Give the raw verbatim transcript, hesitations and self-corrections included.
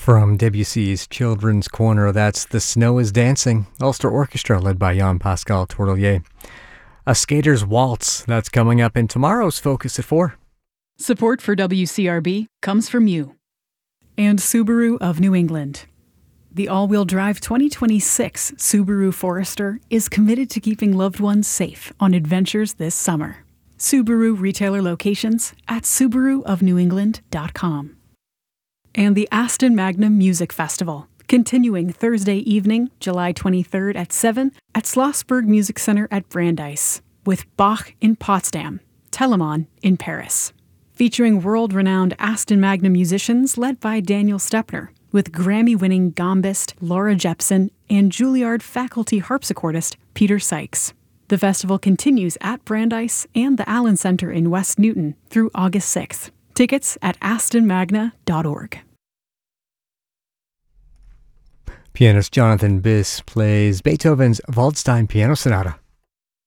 From Debussy's Children's Corner, that's The Snow is Dancing, Ulster Orchestra led by Jean-Pascal Tourtellier. A Skater's Waltz, that's coming up in tomorrow's Focus at four. Support for W C R B comes from you. And Subaru of New England. The all-wheel drive twenty twenty-six Subaru Forester is committed to keeping loved ones safe on adventures this summer. Subaru retailer locations at subaru of new england dot com. And the Aston Magnum Music Festival, continuing Thursday evening, July twenty-third at seven at Schlossberg Music Center at Brandeis, with Bach in Potsdam, Telemann in Paris. Featuring world-renowned Aston Magnum musicians led by Daniel Stepner, with Grammy-winning gambist Laura Jepson and Juilliard faculty harpsichordist Peter Sykes. The festival continues at Brandeis and the Allen Center in West Newton through August sixth. Tickets at aston magna dot org. Pianist Jonathan Biss plays Beethoven's Waldstein Piano Sonata.